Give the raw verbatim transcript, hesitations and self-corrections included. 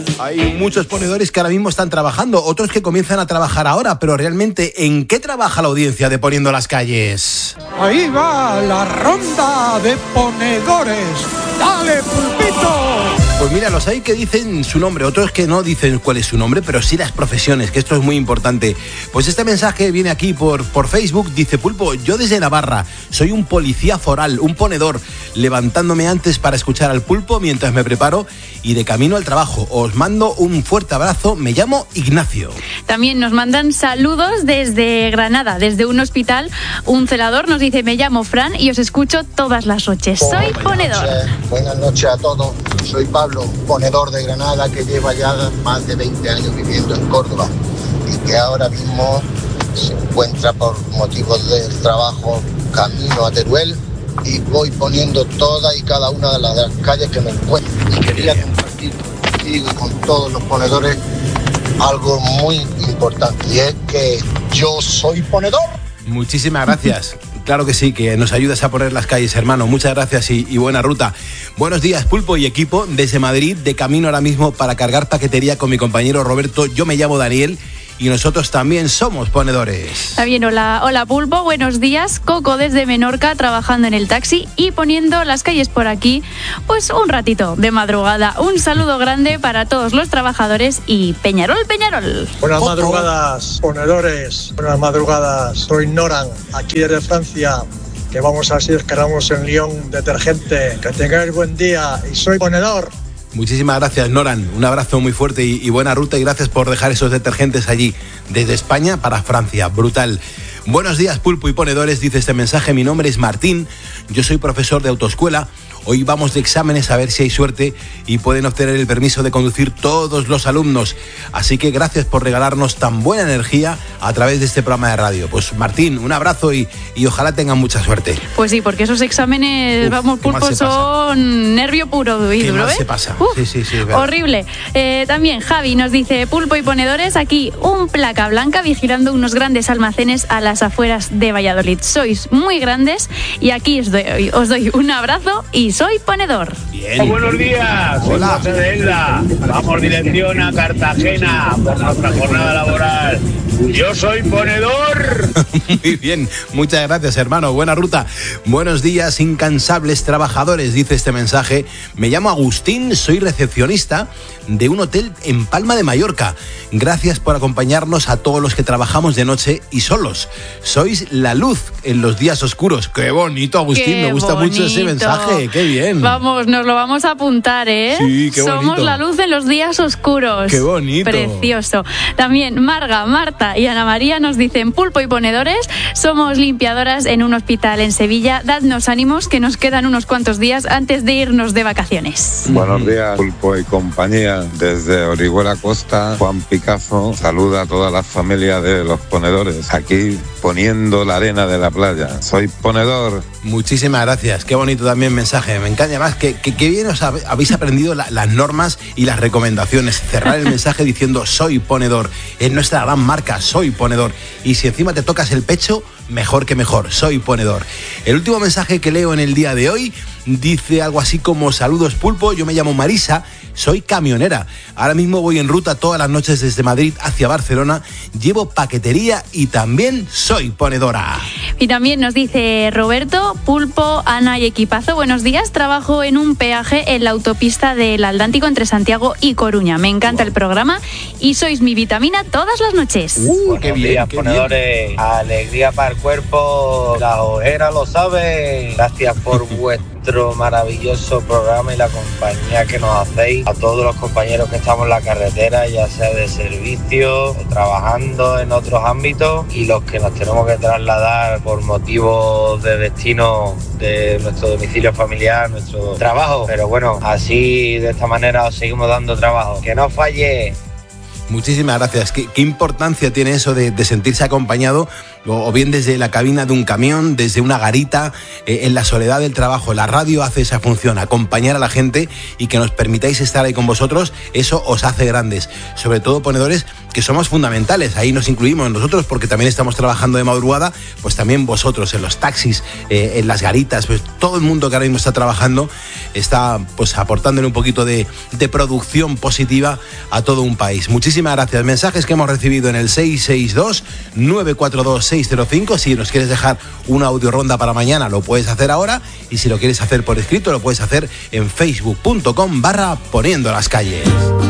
Hay muchos ponedores que ahora mismo están trabajando, otros que comienzan a trabajar ahora, pero realmente, ¿en qué trabaja la audiencia de Poniendo las Calles? Ahí va la ronda de ponedores. ¡Dale, Pulpito! Pues mira, los hay que dicen su nombre, otros que no dicen cuál es su nombre, pero sí las profesiones, que esto es muy importante. Pues este mensaje viene aquí por, por Facebook, dice: Pulpo, yo desde Navarra soy un policía foral, un ponedor, levantándome antes para escuchar al Pulpo mientras me preparo y de camino al trabajo. Os mando un fuerte abrazo, me llamo Ignacio. También nos mandan saludos desde Granada, desde un hospital. Un celador nos dice: me llamo Fran y os escucho todas las noches. Soy ponedor. Buenas noches, buenas noches a todos. Soy Pablo, ponedor de Granada, que lleva ya más de veinte años viviendo en Córdoba y que ahora mismo se encuentra por motivos del trabajo camino a Teruel, y voy poniendo todas y cada una de las calles que me encuentro. Y quería compartir contigo y con todos los ponedores algo muy importante, y es que yo soy ponedor. Muchísimas gracias. Claro que sí, que nos ayudas a poner las calles, hermano. Muchas gracias y, y buena ruta. Buenos días, Pulpo y equipo. Desde Madrid, de camino ahora mismo para cargar paquetería con mi compañero Roberto. Yo me llamo Daniel y nosotros también somos ponedores. Está bien, hola, hola Pulpo, buenos días. Coco desde Menorca, trabajando en el taxi y poniendo las calles por aquí, pues un ratito de madrugada. Un saludo grande para todos los trabajadores y Peñarol, Peñarol. Buenas Coco. madrugadas, ponedores. Buenas madrugadas. Soy Noran, aquí desde Francia, que vamos a ver si descargamos en Lyon detergente. Que tengáis buen día y soy ponedor. Muchísimas gracias, Noran. Un abrazo muy fuerte y, y buena ruta, y gracias por dejar esos detergentes allí, desde España para Francia. Brutal. Buenos días, Pulpo y ponedores, dice este mensaje. Mi nombre es Martín, yo soy profesor de autoescuela. Hoy vamos de exámenes a ver si hay suerte y pueden obtener el permiso de conducir todos los alumnos. Así que gracias por regalarnos tan buena energía a través de este programa de radio. Pues Martín, un abrazo y, y ojalá tengan mucha suerte. Pues sí, porque esos exámenes, Uf, vamos, Pulpo, son nervio puro y qué duro, mal ¿eh? se pasa. Uf, sí, sí, sí, es verdad. Horrible. Eh, también Javi nos dice: Pulpo y ponedores, aquí un placa blanca vigilando unos grandes almacenes a las afueras de Valladolid. Sois muy grandes y aquí os doy, os doy un abrazo y soy ponedor. Bien. Buenos días, soy Hola. José de Elda. Vamos dirección a Cartagena por nuestra jornada laboral. Yo soy ponedor. Muy bien, muchas gracias, hermano. Buena ruta. Buenos días, incansables trabajadores, dice este mensaje. Me llamo Agustín, soy recepcionista de un hotel en Palma de Mallorca. Gracias por acompañarnos a todos los que trabajamos de noche y solos. Sois la luz en los días oscuros. Qué bonito, Agustín. Qué Me gusta bonito. mucho ese mensaje. Qué bien. Vamos, nos lo vamos a apuntar, ¿eh? Sí, qué bonito. Somos la luz en los días oscuros. Qué bonito. Precioso. También Marga, Marta y Ana María nos dicen: Pulpo y ponedores, somos limpiadoras en un hospital en Sevilla. Dadnos ánimos, que nos quedan unos cuantos días antes de irnos de vacaciones. Buenos días, Pulpo y compañía. Desde Orihuela Costa, Juan Picazo saluda a toda la familia de los ponedores, aquí poniendo la arena de la playa. Soy ponedor. Muchísimas gracias. Qué bonito también mensaje. Me encanta más que, que, que bien os hab- habéis aprendido la, las normas y las recomendaciones. Cerrar el mensaje diciendo soy ponedor. Es nuestra gran marca, soy ponedor. Y si encima te tocas el pecho, mejor que mejor, soy ponedor. El último mensaje que leo en el día de hoy dice algo así como: saludos, Pulpo, yo me llamo Marisa, soy camionera. Ahora mismo voy en ruta todas las noches desde Madrid hacia Barcelona. Llevo paquetería y también soy ponedora. Y también nos dice Roberto: Pulpo, Ana y equipazo, buenos días. Trabajo en un peaje en la autopista del Atlántico entre Santiago y Coruña. Me encanta wow. el programa y sois mi vitamina todas las noches. Uh, Buenos qué bien, días, qué ponedores. bien. Alegría para el cuerpo. La ojera lo sabe. Gracias por vuestro maravilloso programa y la compañía que nos hacéis. A todos los compañeros que estamos en la carretera, ya sea de servicio o trabajando en otros ámbitos, y los que nos tenemos que trasladar por motivos de destino de nuestro domicilio familiar, nuestro trabajo. Pero bueno, así de esta manera os seguimos dando trabajo. Que no falle. Muchísimas gracias. ¿Qué, qué importancia tiene eso de, de sentirse acompañado, o, o bien desde la cabina de un camión, desde una garita, eh, en la soledad del trabajo? La radio hace esa función, acompañar a la gente, y que nos permitáis estar ahí con vosotros, eso os hace grandes. Sobre todo ponedores, que somos fundamentales, ahí nos incluimos nosotros, porque también estamos trabajando de madrugada, pues también vosotros, en los taxis, eh, en las garitas, pues todo el mundo que ahora mismo está trabajando está pues aportándole un poquito de, de producción positiva a todo un país. Muchísimas gracias. Mensajes que hemos recibido en el seis seis dos, nueve cuatro dos, seis cero cinco. Si nos quieres dejar una audio ronda para mañana, lo puedes hacer ahora, y si lo quieres hacer por escrito, lo puedes hacer en facebook punto com barra poniendo las calles.